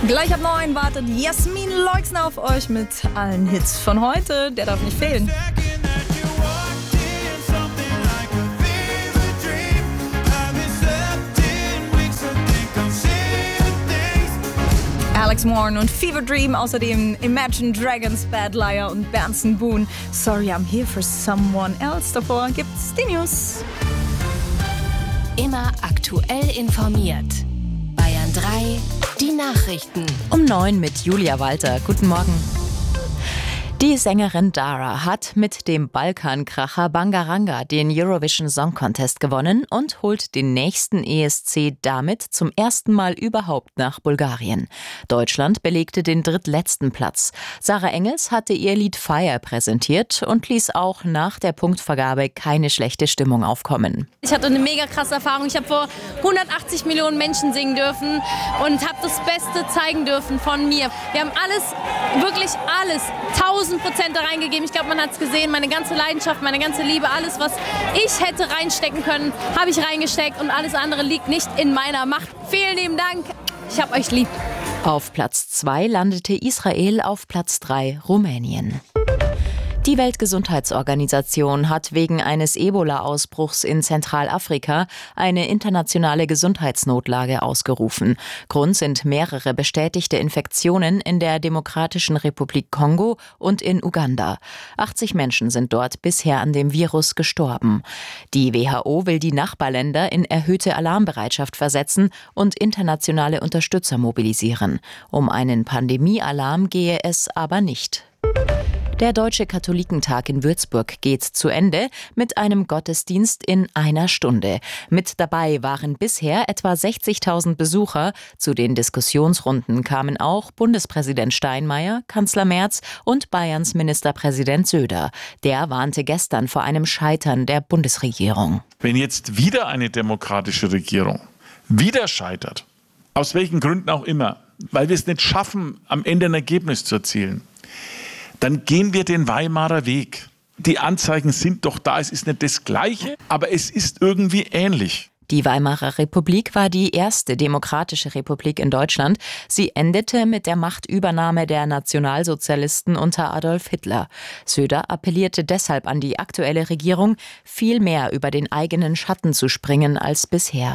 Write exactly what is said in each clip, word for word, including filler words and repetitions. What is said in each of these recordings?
Gleich ab neun wartet Jasmin Leixner auf euch mit allen Hits von heute. Der darf nicht fehlen. Alex Morn und Fever Dream, außerdem Imagine Dragons, Bad Liar und Benson Boone. Sorry, I'm here for someone else. Davor gibt's die News. Immer aktuell informiert. Bayern drei, die Nachrichten. Um neun mit Julia Walter. Guten Morgen. Die Sängerin Dara hat mit dem Balkankracher Bangaranga den Eurovision Song Contest gewonnen und holt den nächsten E S C damit zum ersten Mal überhaupt nach Bulgarien. Deutschland belegte den drittletzten Platz. Sarah Engels hatte ihr Lied Fire präsentiert und ließ auch nach der Punktvergabe keine schlechte Stimmung aufkommen. Ich hatte eine mega krasse Erfahrung. Ich habe vor hundertachtzig Millionen Menschen singen dürfen und habe das Beste zeigen dürfen von mir. Wir haben alles, wirklich alles, tausend Prozent da reingegeben. Ich glaube, man hat es gesehen. Meine ganze Leidenschaft, meine ganze Liebe, alles, was ich hätte reinstecken können, habe ich reingesteckt und alles andere liegt nicht in meiner Macht. Vielen lieben Dank. Ich habe euch lieb. Auf Platz zwei landete Israel, auf Platz drei Rumänien. Die Weltgesundheitsorganisation hat wegen eines Ebola-Ausbruchs in Zentralafrika eine internationale Gesundheitsnotlage ausgerufen. Grund sind mehrere bestätigte Infektionen in der Demokratischen Republik Kongo und in Uganda. achtzig Menschen sind dort bisher an dem Virus gestorben. Die W H O will die Nachbarländer in erhöhte Alarmbereitschaft versetzen und internationale Unterstützer mobilisieren. Um einen Pandemiealarm gehe es aber nicht. Der Deutsche Katholikentag in Würzburg geht zu Ende mit einem Gottesdienst in einer Stunde. Mit dabei waren bisher etwa sechzigtausend Besucher. Zu den Diskussionsrunden kamen auch Bundespräsident Steinmeier, Kanzler Merz und Bayerns Ministerpräsident Söder. Der warnte gestern vor einem Scheitern der Bundesregierung. Wenn jetzt wieder eine demokratische Regierung wieder scheitert, aus welchen Gründen auch immer, weil wir es nicht schaffen, am Ende ein Ergebnis zu erzielen, dann gehen wir den Weimarer Weg. Die Anzeichen sind doch da, es ist nicht das Gleiche, aber es ist irgendwie ähnlich. Die Weimarer Republik war die erste demokratische Republik in Deutschland. Sie endete mit der Machtübernahme der Nationalsozialisten unter Adolf Hitler. Söder appellierte deshalb an die aktuelle Regierung, viel mehr über den eigenen Schatten zu springen als bisher.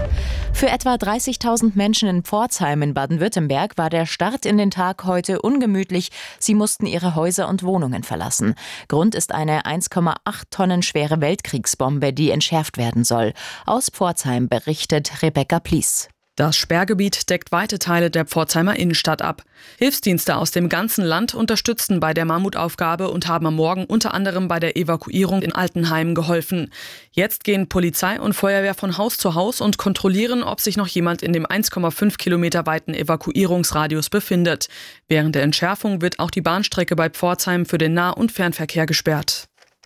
Für etwa dreißigtausend Menschen in Pforzheim in Baden-Württemberg war der Start in den Tag heute ungemütlich. Sie mussten ihre Häuser und Wohnungen verlassen. Grund ist eine eins Komma acht Tonnen schwere Weltkriegsbombe, die entschärft werden soll. Aus Pforzheim berichtet Rebecca Plies. Das Sperrgebiet deckt weite Teile der Pforzheimer Innenstadt ab. Hilfsdienste aus dem ganzen Land unterstützten bei der Mammutaufgabe und haben am Morgen unter anderem bei der Evakuierung in Altenheimen geholfen. Jetzt gehen Polizei und Feuerwehr von Haus zu Haus und kontrollieren, ob sich noch jemand in dem eins Komma fünf Kilometer weiten Evakuierungsradius befindet. Während der Entschärfung wird auch die Bahnstrecke bei Pforzheim für den Nah- und Fernverkehr gesperrt.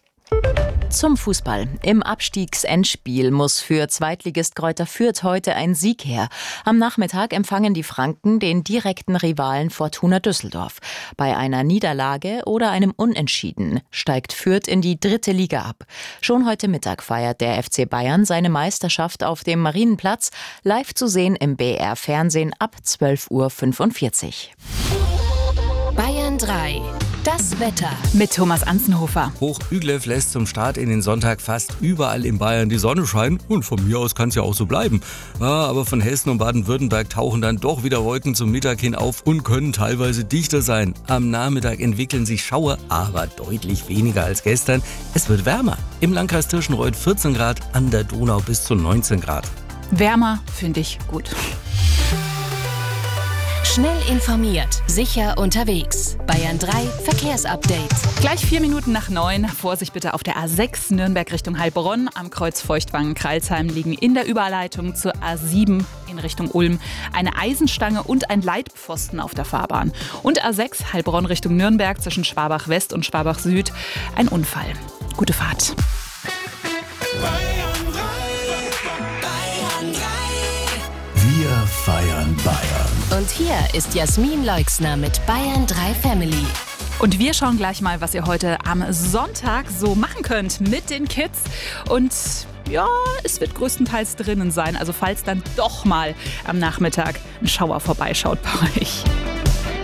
Zum Fußball. Im Abstiegsendspiel muss für Zweitligist Greuther Fürth heute ein Sieg her. Am Nachmittag empfangen die Franken den direkten Rivalen Fortuna Düsseldorf. Bei einer Niederlage oder einem Unentschieden steigt Fürth in die dritte Liga ab. Schon heute Mittag feiert der F C Bayern seine Meisterschaft auf dem Marienplatz. Live zu sehen im B R-Fernsehen ab zwölf Uhr fünfundvierzig. Bayern drei. Das Wetter mit Thomas Anzenhofer. Hoch Üglev lässt zum Start in den Sonntag fast überall in Bayern die Sonne scheinen. Und von mir aus kann es ja auch so bleiben. Ja, aber von Hessen und Baden-Württemberg tauchen dann doch wieder Wolken zum Mittag hin auf und können teilweise dichter sein. Am Nachmittag entwickeln sich Schauer, aber deutlich weniger als gestern. Es wird wärmer. Im Landkreis Tirschenreuth vierzehn Grad, an der Donau bis zu neunzehn Grad. Wärmer finde ich gut. Schnell informiert, sicher unterwegs. Bayern drei Verkehrsupdate. Gleich vier Minuten nach neun. Vorsicht bitte auf der A sechs Nürnberg Richtung Heilbronn. Am Kreuz Feuchtwangen-Kralsheim liegen in der Überleitung zur A sieben in Richtung Ulm eine Eisenstange und ein Leitpfosten auf der Fahrbahn. Und A sechs Heilbronn Richtung Nürnberg zwischen Schwabach West und Schwabach Süd ein Unfall. Gute Fahrt. Wir feiern Bayern. Und hier ist Jasmin Leixner mit Bayern drei Family. Und wir schauen gleich mal, was ihr heute am Sonntag so machen könnt mit den Kids. Und ja, es wird größtenteils drinnen sein. Also falls dann doch mal am Nachmittag ein Schauer vorbeischaut bei euch.